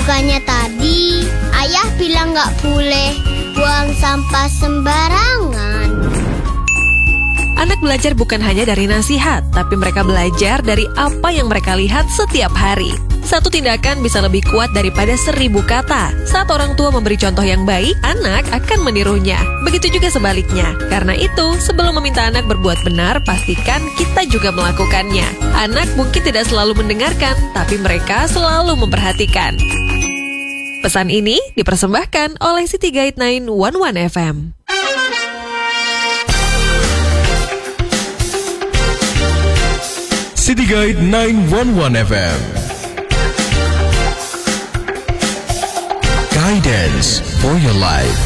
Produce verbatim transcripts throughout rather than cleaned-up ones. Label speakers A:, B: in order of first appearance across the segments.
A: Bukannya tadi ayah bilang nggak boleh buang sampah sembarangan.
B: Anak belajar bukan hanya dari nasihat, tapi mereka belajar dari apa yang mereka lihat setiap hari. Satu tindakan bisa lebih kuat daripada seribu kata. Saat orang tua memberi contoh yang baik, anak akan menirunya. Begitu juga sebaliknya. Karena itu, sebelum meminta anak berbuat benar, pastikan kita juga melakukannya. Anak mungkin tidak selalu mendengarkan, tapi mereka selalu memperhatikan. Pesan ini dipersembahkan oleh City Guide sembilan satu satu F M.
C: City Guide sembilan satu satu F M. Guidance for your life.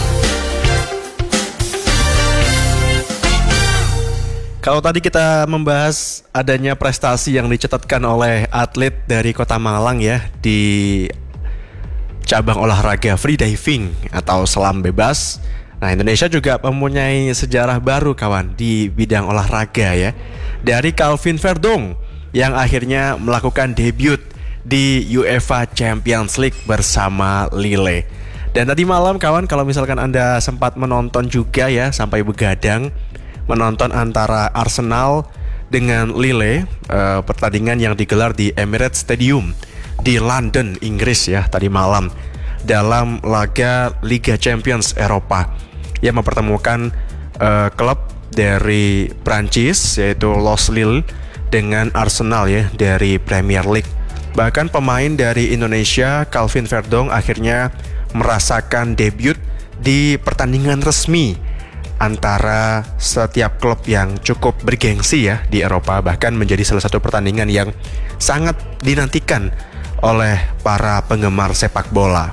D: Kalau tadi kita membahas adanya prestasi yang dicatatkan oleh atlet dari Kota Malang ya di cabang olahraga free diving atau selam bebas. Nah, Indonesia juga mempunyai sejarah baru kawan di bidang olahraga ya. Dari Calvin Verdong yang akhirnya melakukan debut di UEFA Champions League bersama Lille. Dan tadi malam kawan, kalau misalkan Anda sempat menonton juga ya sampai begadang menonton antara Arsenal dengan Lille, uh, pertandingan yang digelar di Emirates Stadium di London, Inggris ya tadi malam dalam laga Liga Champions Eropa yang mempertemukan uh, klub dari Prancis yaitu Los Lille dengan Arsenal ya dari Premier League. Bahkan pemain dari Indonesia, Calvin Verdong, akhirnya merasakan debut di pertandingan resmi antara setiap klub yang cukup bergengsi ya di Eropa. Bahkan menjadi salah satu pertandingan yang sangat dinantikan oleh para penggemar sepak bola.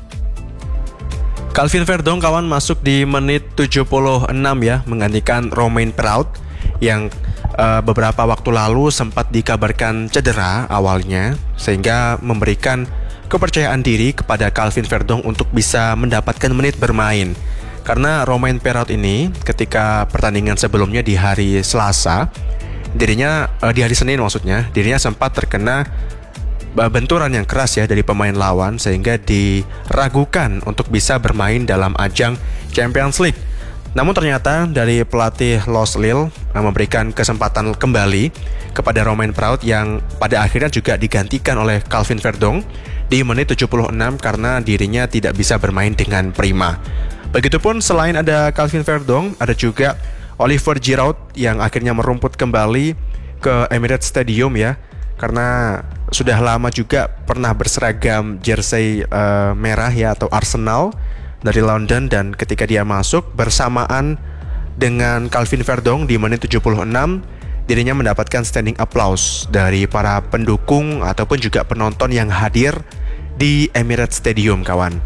D: Calvin Verdong kawan masuk di menit tujuh puluh enam ya, menggantikan Romain Perraud yang uh, beberapa waktu lalu sempat dikabarkan cedera awalnya, sehingga memberikan kepercayaan diri kepada Calvin Verdong untuk bisa mendapatkan menit bermain. Karena Romain Perraud ini ketika pertandingan sebelumnya di hari Selasa, dirinya uh, di hari Senin maksudnya, dirinya sempat terkena benturan yang keras ya dari pemain lawan sehingga diragukan untuk bisa bermain dalam ajang Champions League. Namun ternyata dari pelatih Los Lille memberikan kesempatan kembali kepada Romain Perraud yang pada akhirnya juga digantikan oleh Calvin Verdong di menit tujuh puluh enam karena dirinya tidak bisa bermain dengan prima. Begitupun selain ada Calvin Verdong, ada juga Oliver Giroud yang akhirnya merumput kembali ke Emirates Stadium ya, karena sudah lama juga pernah berseragam jersey uh, merah ya atau Arsenal dari London, dan ketika dia masuk bersamaan dengan Calvin Verdong di menit tujuh puluh enam, dirinya mendapatkan standing applause dari para pendukung ataupun juga penonton yang hadir di Emirates Stadium kawan.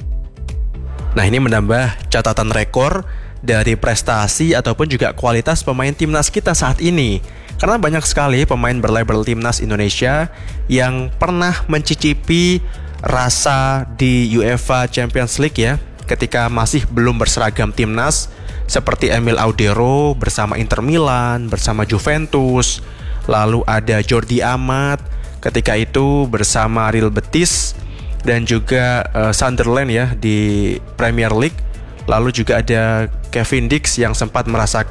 D: Nah, ini menambah catatan rekor dari prestasi ataupun juga kualitas pemain timnas kita saat ini. Karena banyak sekali pemain berlabel timnas Indonesia yang pernah mencicipi rasa di UEFA Champions League ya, ketika masih belum berseragam timnas, seperti Emil Audero bersama Inter Milan, bersama Juventus, lalu ada Jordi Amat ketika itu bersama Real Betis, dan juga uh, Sunderland ya di Premier League. Lalu juga ada Kevin Dix yang sempat merasakan